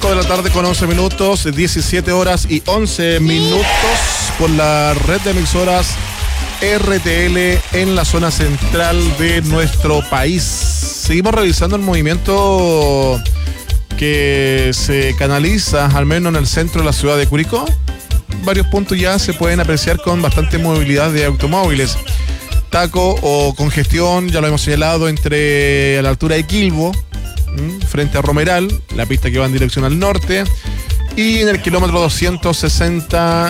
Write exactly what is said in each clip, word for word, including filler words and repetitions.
cinco de la tarde con once minutos, diecisiete horas y once minutos por la red de emisoras R T L en la zona central de nuestro país. Seguimos revisando el movimiento que se canaliza, al menos en el centro de la ciudad de Curicó. Varios puntos ya se pueden apreciar con bastante movilidad de automóviles. Taco o congestión, ya lo hemos señalado, entre a la altura de Quilbo, frente a Romeral, la pista que va en dirección al norte, y en el kilómetro doscientos sesenta,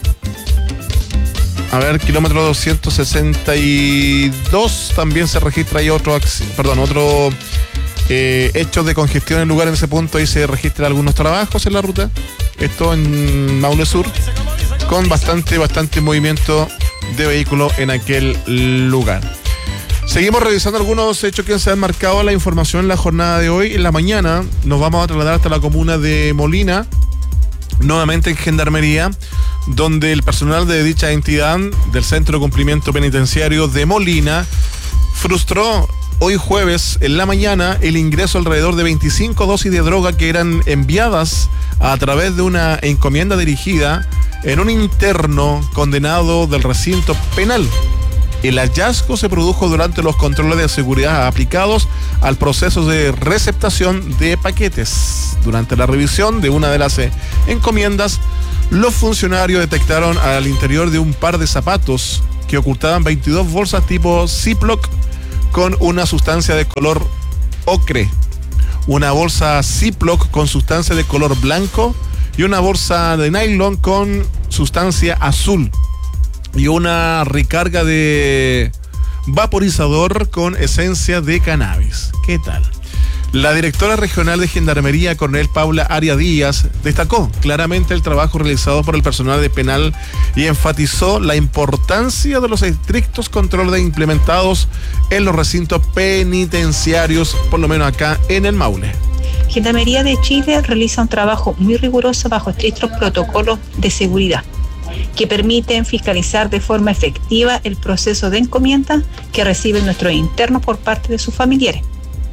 a ver, kilómetro doscientos sesenta y dos también se registra ahí otro, perdón, otro eh, hecho de congestión en lugar en ese punto. Ahí se registran algunos trabajos en la ruta, esto en Maule Sur, con bastante, bastante movimiento de vehículos en aquel lugar. Seguimos revisando algunos hechos que se han marcado la información en la jornada de hoy. En la mañana nos vamos a trasladar hasta la comuna de Molina, nuevamente en Gendarmería, donde el personal de dicha entidad del Centro de Cumplimiento Penitenciario de Molina frustró hoy jueves en la mañana el ingreso alrededor de veinticinco dosis de droga que eran enviadas a través de una encomienda dirigida en un interno condenado del recinto penal. El hallazgo se produjo durante los controles de seguridad aplicados al proceso de receptación de paquetes. Durante la revisión de una de las encomiendas, los funcionarios detectaron al interior de un par de zapatos que ocultaban veintidós bolsas tipo Ziploc con una sustancia de color ocre, una bolsa Ziploc con sustancia de color blanco y una bolsa de nylon con sustancia azul, y una recarga de vaporizador con esencia de cannabis. ¿Qué tal? La directora regional de Gendarmería, Coronel Paula Aria Díaz, destacó claramente el trabajo realizado por el personal de penal y enfatizó la importancia de los estrictos controles implementados en los recintos penitenciarios, por lo menos acá en el Maule. Gendarmería de Chile realiza un trabajo muy riguroso bajo estrictos protocolos de seguridad que permiten fiscalizar de forma efectiva el proceso de encomienda que reciben nuestros internos por parte de sus familiares.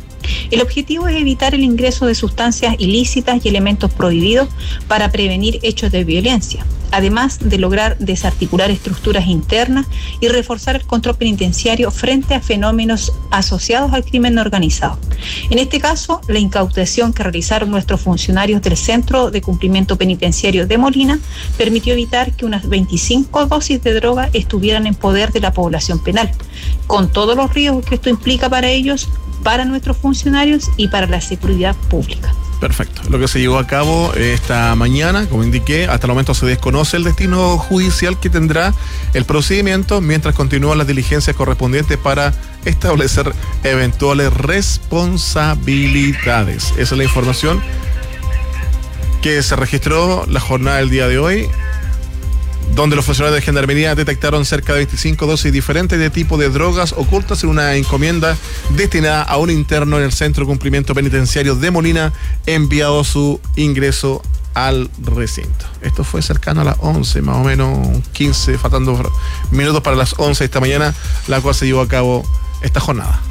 El objetivo es evitar el ingreso de sustancias ilícitas y elementos prohibidos para prevenir hechos de violencia, además de lograr desarticular estructuras internas y reforzar el control penitenciario frente a fenómenos asociados al crimen organizado. En este caso, la incautación que realizaron nuestros funcionarios del Centro de Cumplimiento Penitenciario de Molina permitió evitar que unas veinticinco dosis de droga estuvieran en poder de la población penal, con todos los riesgos que esto implica para ellos, para nuestros funcionarios y para la seguridad pública. Perfecto. Lo que se llevó a cabo esta mañana, como indiqué, hasta el momento se desconoce el destino judicial que tendrá el procedimiento, mientras continúan las diligencias correspondientes para establecer eventuales responsabilidades. Esa es la información que se registró la jornada del día de hoy, donde los funcionarios de Gendarmería detectaron cerca de veinticinco dosis diferentes de tipo de drogas ocultas en una encomienda destinada a un interno en el Centro de Cumplimiento Penitenciario de Molina, enviado su ingreso al recinto. Esto fue cercano a las once, más o menos quince, faltando minutos para las once de esta mañana, la cual se llevó a cabo esta jornada.